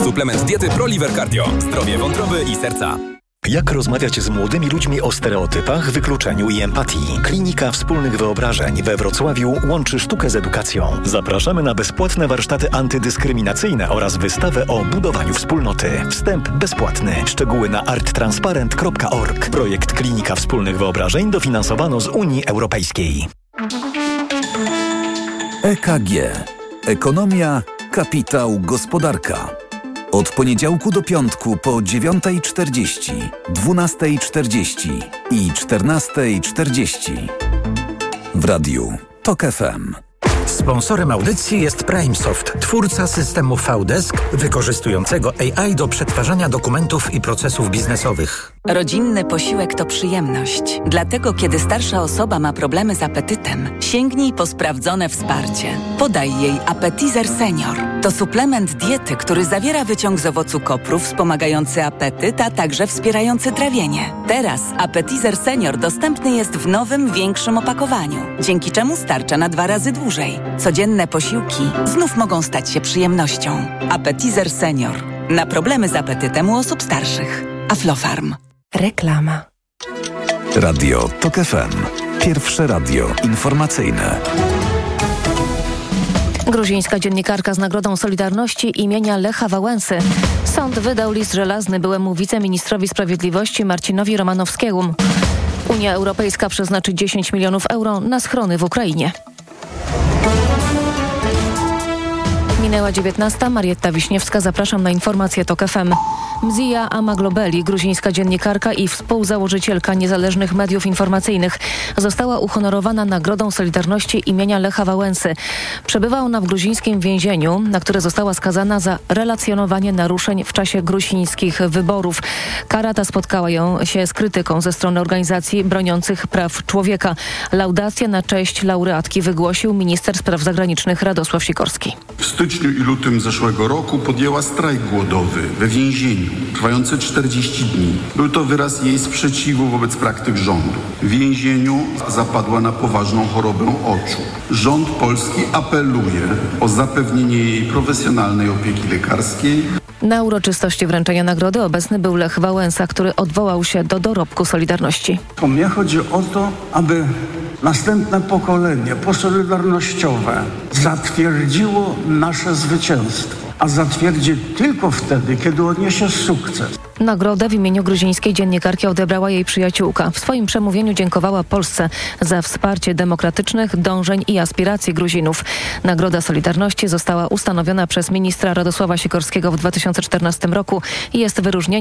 Suplement diety ProLiver Cardio. Zdrowie wątroby i serca. Jak rozmawiać z młodymi ludźmi o stereotypach, wykluczeniu i empatii? Klinika Wspólnych Wyobrażeń we Wrocławiu łączy sztukę z edukacją. Zapraszamy na bezpłatne warsztaty antydyskryminacyjne oraz wystawę o budowaniu wspólnoty. Wstęp bezpłatny. Szczegóły na arttransparent.org. Projekt Klinika Wspólnych Wyobrażeń dofinansowano z Unii Europejskiej. EKG. Ekonomia, kapitał, gospodarka. Od poniedziałku do piątku po 9:40, 12:40 i 14:40. W radiu TOK FM. Sponsorem audycji jest PrimeSoft, twórca systemu VDesk wykorzystującego AI do przetwarzania dokumentów i procesów biznesowych. Rodzinny posiłek to przyjemność. Dlatego, kiedy starsza osoba ma problemy z apetytem, sięgnij po sprawdzone wsparcie. Podaj jej Appetizer Senior. To suplement diety, który zawiera wyciąg z owocu kopru wspomagający apetyt, a także wspierający trawienie. Teraz Appetizer Senior dostępny jest w nowym, większym opakowaniu, dzięki czemu starcza na 2 razy dłużej. Codzienne posiłki znów mogą stać się przyjemnością. Appetizer Senior. Na problemy z apetytem u osób starszych. Aflofarm. Reklama. Radio TOK FM. Pierwsze radio informacyjne. Gruzińska dziennikarka z Nagrodą Solidarności imienia Lecha Wałęsy. Sąd wydał list żelazny byłemu wiceministrowi sprawiedliwości Marcinowi Romanowskiemu. Unia Europejska przeznaczy 10 milionów euro na schrony w Ukrainie. Minęła 19. Marietta Wiśniewska. Zapraszam na informacje TOK FM. Mzija Amaglobeli, gruzińska dziennikarka i współzałożycielka niezależnych mediów informacyjnych, została uhonorowana Nagrodą Solidarności imienia Lecha Wałęsy. Przebywa ona w gruzińskim więzieniu, na które została skazana za relacjonowanie naruszeń w czasie gruzińskich wyborów. Kara ta spotkała się z krytyką ze strony organizacji broniących praw człowieka. Laudację na cześć laureatki wygłosił minister spraw zagranicznych Radosław Sikorski. W styczniu i lutym zeszłego roku podjęła strajk głodowy we więzieniu, trwający 40 dni. Był to wyraz jej sprzeciwu wobec praktyk rządu. W więzieniu zapadła na poważną chorobę oczu. Rząd polski apeluje o zapewnienie jej profesjonalnej opieki lekarskiej. Na uroczystości wręczenia nagrody obecny był Lech Wałęsa, który odwołał się do dorobku Solidarności. Mnie chodzi o to, aby następne pokolenie posolidarnościowe zatwierdziło nasze zwycięstwo, a zatwierdzi tylko wtedy, kiedy odniesie sukces. Nagrodę w imieniu gruzińskiej dziennikarki odebrała jej przyjaciółka. W swoim przemówieniu dziękowała Polsce za wsparcie demokratycznych dążeń i aspiracji Gruzinów. Nagroda Solidarności została ustanowiona przez ministra Radosława Sikorskiego w 2014 roku i jest wyróżnieniem